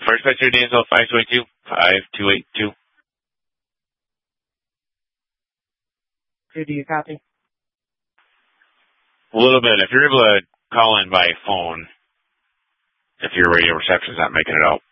First Sector DSL 522-5282. Do you copy? A little bit. If you're able to call in by phone, if your radio reception's not making it out.